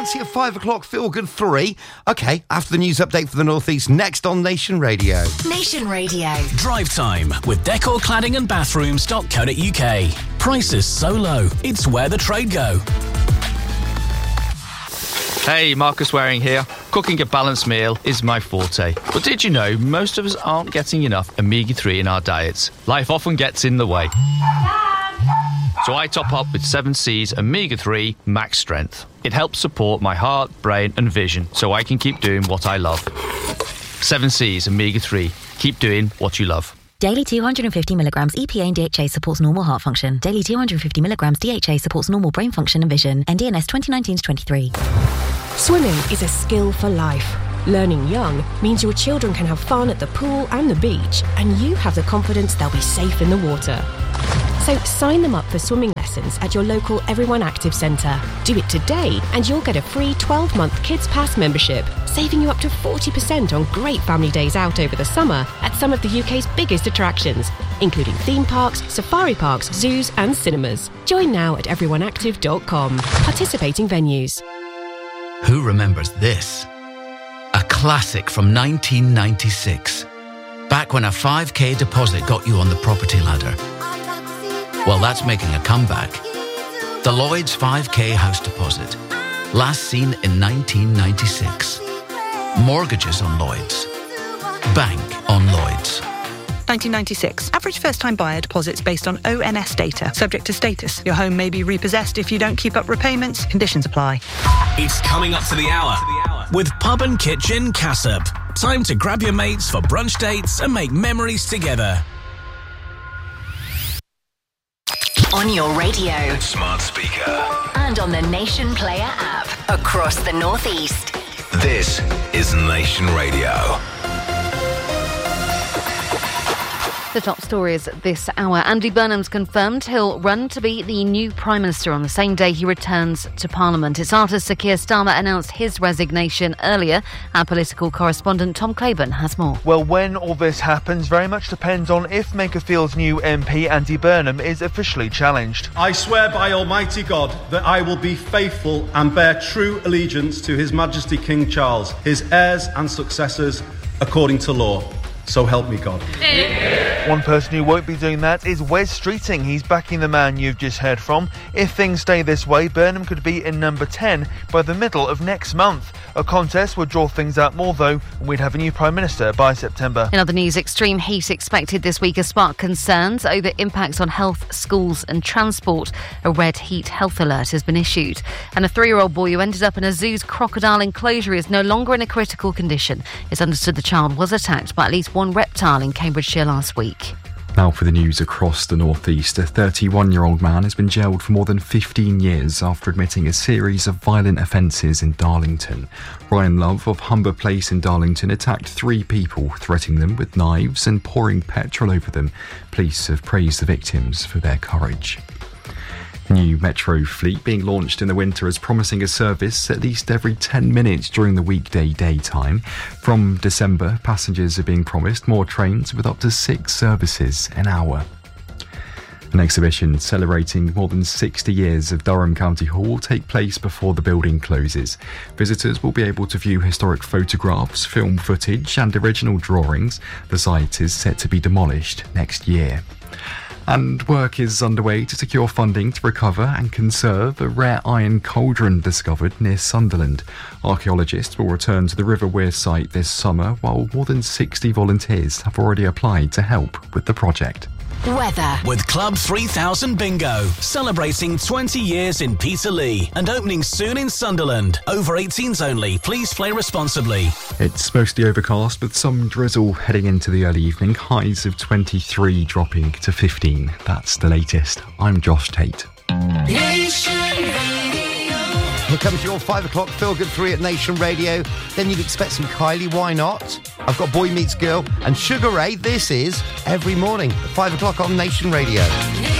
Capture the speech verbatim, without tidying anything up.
Fancy a five o'clock Feel Good three? OK, after the news update for the North East, next on Nation Radio. Nation Radio. Drive time with decor cladding and bathrooms dot co dot uk. Prices so low, it's where the trade go. Hey, Marcus Waring here. Cooking a balanced meal is my forte. But did you know most of us aren't getting enough omega three in our diets? Life often gets in the way. So I top up with seven C's omega three Max Strength. It helps support my heart, brain and vision so I can keep doing what I love. seven C's omega three. Keep doing what you love. Daily two hundred fifty milligrams E P A and D H A supports normal heart function. Daily two hundred fifty milligrams D H A supports normal brain function and vision. N D N S twenty nineteen to twenty-three. Swimming is a skill for life. Learning young means your children can have fun at the pool and the beach, and you have the confidence they'll be safe in the water. So sign them up for swimming lessons at your local Everyone Active Centre. Do it today and you'll get a free twelve-month Kids Pass membership, saving you up to forty percent on great family days out over the summer at some of the U K's biggest attractions, including theme parks, safari parks, zoos and cinemas. Join now at everyone active dot com. Participating venues. Who remembers this? A classic from nineteen ninety-six. Back when a five k deposit got you on the property ladder. Well, that's making a comeback. The Lloyds five k house deposit. Last seen in nineteen ninety-six. Mortgages on Lloyds. Bank on Lloyds. nineteen ninety-six. Average first-time buyer deposits based on O N S data. Subject to status. Your home may be repossessed if you don't keep up repayments. Conditions apply. It's coming up to the hour with Pub and Kitchen Cassop. Time to grab your mates for brunch dates and make memories together. On your radio. Smart speaker. And on the Nation Player app. Across the North East. This is Nation Radio. The top stories this hour. Andy Burnham's confirmed he'll run to be the new Prime Minister on the same day he returns to Parliament. It's after Sir Keir Starmer announced his resignation earlier. Our political correspondent Tom Claiborne has more. Well, when all this happens very much depends on if Makerfield's new M P Andy Burnham is officially challenged. I swear by Almighty God that I will be faithful and bear true allegiance to His Majesty King Charles, his heirs and successors, according to law. So help me God. One person who won't be doing that is Wes Streeting. He's backing the man you've just heard from. If things stay this way, Burnham could be in number ten by the middle of next month. A contest would draw things out more, though, and we'd have a new Prime Minister by September. In other news, extreme heat expected this week has sparked concerns over impacts on health, schools and transport. A red heat health alert has been issued. And a three-year-old boy who ended up in a zoo's crocodile enclosure is no longer in a critical condition. It's understood the child was attacked by at least one reptile in Cambridgeshire last week. Now for the news across the North East. A thirty-one-year-old man has been jailed for more than fifteen years after admitting a series of violent offences in Darlington. Ryan Love of Humber Place in Darlington attacked three people, threatening them with knives and pouring petrol over them. Police have praised the victims for their courage. New Metro fleet being launched in the winter is promising a service at least every ten minutes during the weekday daytime. From December, passengers are being promised more trains with up to six services an hour. An exhibition celebrating more than sixty years of Durham County Hall will take place before the building closes. Visitors will be able to view historic photographs, film footage and original drawings. The site is set to be demolished next year. And work is underway to secure funding to recover and conserve a rare iron cauldron discovered near Sunderland. Archaeologists will return to the River Wear site this summer, while more than sixty volunteers have already applied to help with the project. Weather. With Club three thousand Bingo, celebrating twenty years in Peterlee and opening soon in Sunderland. Over eighteens only. Please play responsibly. It's mostly overcast with some drizzle heading into the early evening. Highs of twenty-three dropping to fifteen. That's the latest. I'm Josh Tate. Nation Radio. Here comes your five o'clock Feel Good three at Nation Radio. Then you'd expect some Kylie, why not? I've got Boy Meets Girl and Sugar Ray. This is Every Morning at five o'clock on Nation Radio.